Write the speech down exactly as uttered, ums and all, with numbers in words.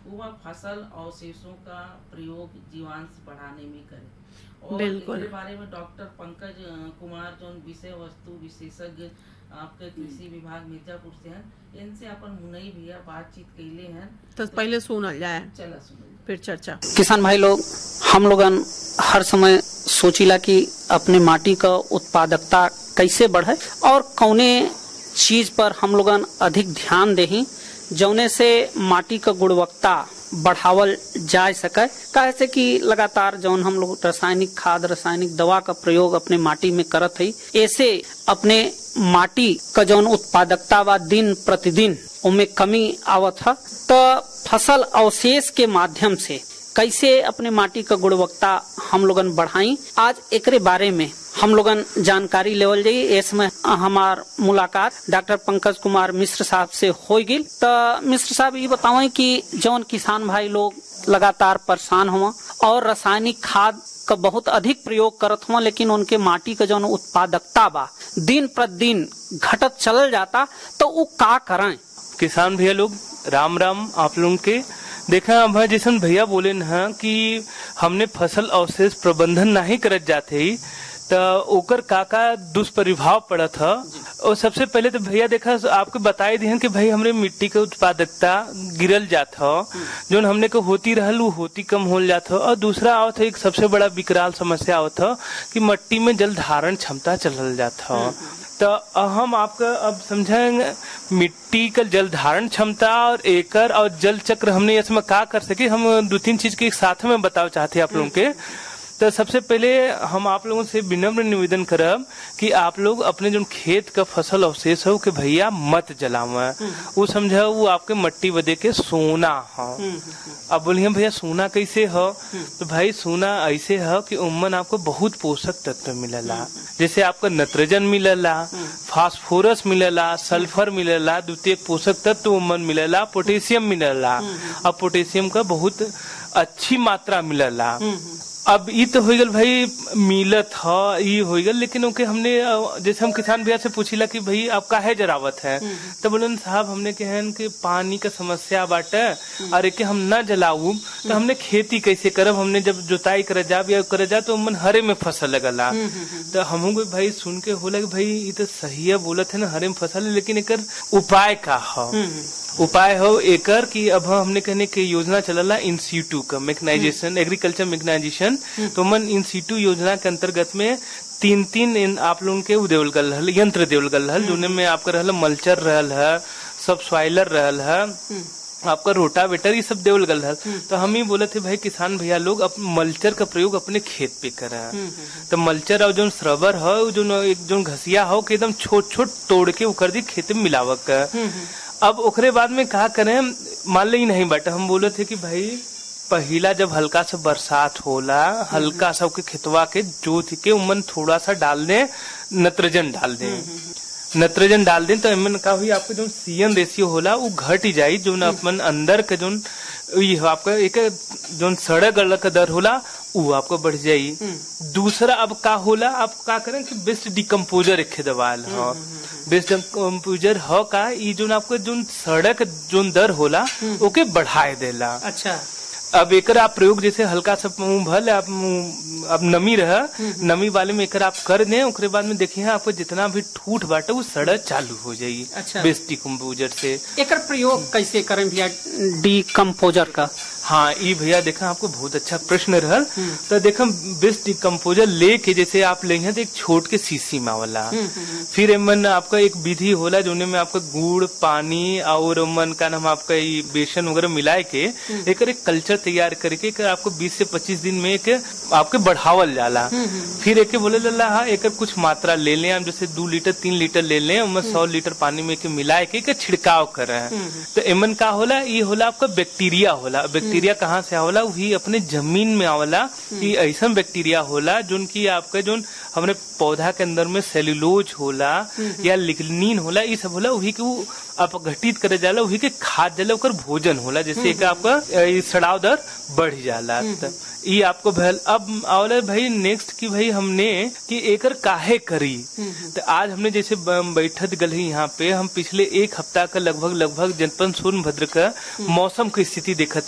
वह फसल अवशेषों का प्रयोग जीवांश बढ़ाने में करे। और बिल्कुल। इसके बारे में डॉक्टर पंकज कुमार जो विषय वस्तु विशेषज्ञ आपके कृषि विभाग मिर्जापुर से हैं, इनसे अपन मुनई भैया बातचीत कैले हैं। तो पहले सुनल जाए, चला सुन फिर चर्चा। किसान भाई लोग, हम लोगन हर समय सोचिला कि अपने माटी का उत्पादकता कैसे बढ़े और कौने चीज पर हम लोगन अधिक ध्यान देही जौने से माटी का गुणवत्ता बढ़ावल जा सके। काहे से कि लगातार जौन हम लोग रासायनिक खाद रासायनिक दवा का प्रयोग अपने माटी में करत है, ऐसे अपने माटी का जौन उत्पादकता व दिन प्रतिदिन उनमें कमी आवत है। तो फसल अवशेष के माध्यम से कैसे अपने माटी का गुणवत्ता हम लोगन बढ़ाई, आज एकरे बारे में हम लोगन जानकारी लेवल जाई। इसमें हमार मुलाकात डॉक्टर पंकज कुमार मिश्र साहब से हो गई। तो मिश्र साहब ये बतावें कि जौन किसान भाई लोग लगातार परेशान हुआ और रासायनिक खाद का बहुत अधिक प्रयोग करत हुआ, लेकिन उनके माटी का जौन उत्पादकता बा दिन प्रतिदिन घटत चल जाता, तो वो का करें? किसान भैया लोग राम राम। आप लोगों के देखा अब जैसे भैया बोले न कि हमने फसल अवशेष प्रबंधन नहीं करत जाते तो ओकर का का दुष्प्रभाव पड़ा था। और सबसे पहले तो भैया देखा आपको बताई दी कि भाई हमरे मिट्टी के उत्पादकता गिरल जाता, जो हमने को होती रहल वो होती कम हो जाता। और दूसरा आवत एक सबसे बड़ा विकराल समस्या आवत कि मिट्टी में जल धारण क्षमता चल जाता। तो हम आपका अब समझेंगे मिट्टी का जल धारण क्षमता और एकर और जल चक्र हमने इसमें क्या कर सके। हम दो तीन चीज के एक साथ में बताओ चाहते हैं आप लोगों के। तो सबसे पहले हम आप लोगों से विनम्र निवेदन करब कि आप लोग अपने जो खेत का फसल अवशेष हो कि भैया मत जलावे, वो समझो वो आपके मट्टी बदे के सोना हो। अब बोलिए भैया सोना कैसे हो, तो भाई सोना ऐसे हो कि उमन आपको बहुत पोषक तत्व मिलेला, जैसे आपका नाइट्रोजन मिलेला, फास्फोरस मिलेला, सल्फर मिलेला, द्वितीय पोषक तत्व उमन मिलेला, पोटेशियम मिलेला। अब पोटेशियम का बहुत अच्छी मात्रा मिलेला। अब ये तो हो गल भाई मिलत ह ये हो गल, लेकिन ओके हमने जैसे हम किसान भैया से पूछिला कि भाई आप काहे जरावत है, तो बोलन साहब हमने कहन कि पानी का समस्या बाटे और एक हम न जलाऊ तो हमने खेती कैसे करब। हमने जब जोताई करे जाब या करे जा तो मन हरे में फसल लगला। तो हम भाई सुन के होला कि भाई ये तो सही है बोलत है ना हरे में फसल, लेकिन एक उपाय का है। उपाय हो एकर कि अब हमने कहने के योजना चलला इन सीटू का मैकेनाइजेशन एग्रीकल्चर मैकेनाइजेशन। तो मन इन सीटू योजना के अंतर्गत में तीन तीन इन आप लोगों के देवल गल हल यंत्र देवल गल हल, जोने में आपका रहल मल्चर रहल है, सब सॉइलर रहल है, आपका रोटावेटर, ये सब देवल गल हल। तो हम ही बोले थे भाई किसान भैया लोग अब मल्चर का प्रयोग अपने खेत पे करें। तो मल्चर और जो श्रबर है जो एक जो घसिया हो के एकदम छोट छोट तोड़ के उकर दी खेत में मिलावक। अब ओकरे बाद में कहा करें, मान ली नहीं बेटा हम बोले थे कि भाई पहला जब हल्का सा बरसात होला हल्का सा के खेतवा के जोत के उमन थोड़ा सा डाल दे नाइट्रोजन डाल दे नाइट्रोजन डाल दे तो इमन का हुई आपका जो सीएन रेशियो होला वो घट ही जाये, जो अपन अंदर के जो आपका एक जो सड़क गल का दर होला वो आपको बढ़ जाये। दूसरा अब का होला आप का करें कि बेस्ट डिकम्पोजर एक दवाल हो, बेस्ट डिकम्पोजर हो का ये जो आपको जो सड़क जो दर होला ओके बढ़ाए देला। अच्छा, अब एकर आप प्रयोग जैसे हल्का सा भल आप अब नमी रहा नमी वाले में एकर आप कर दें, उसके बाद में देखिए आपको जितना भी ठूठ बाटे वो सड़क चालू हो जाएगी। अच्छा, बेस्ट डिकम्पोजर से एकर प्रयोग कैसे करें भैया डिकम्पोजर का? हाँ ये भैया देखा आपको बहुत अच्छा प्रश्न रहा। तो देखा बेस्ट डिकम्पोजर लेके जैसे आप लेंगे तो एक छोट के सीसी में वाला, फिर मन आपका एक विधि होला जोने में आपका गुड़ पानी और मन का नाम आपका ये बेसन वगैरह मिलाए के एक एक कल्चर तैयार करके एक आपको बीस से पच्चीस दिन में एक आपके बढ़ावल जाला। फिर एक बोले ला हाँ एक कुछ मात्रा ले लें हम, जैसे दो लीटर तीन लीटर ले लें और सौ लीटर पानी में मिलाए के एक छिड़काव करें। तो एमन का होला ये होला आपका बैक्टीरिया होला। बैक्टीरिया कहाँ से आवला, वही अपने जमीन में आवला। ये ऐसा बैक्टीरिया होला जो की आपका जो हमारे पौधा के अंदर में सेल्यूलोज होला या लिग्निन होला, ये सब होला वही के वो आप घटित करे जाला, वही के खाद जाला ओकर भोजन होला, जैसे एक आपका सड़ाव दर बढ़ जाला। ये आपको भल अब आवला भाई नेक्स्ट की भाई हमने कि एकर काहे करी। तो आज हमने जैसे बैठत गल ही यहाँ पे हम पिछले एक हफ्ता का लगभग लगभग जनपद सोनभद्र का मौसम की स्थिति देखत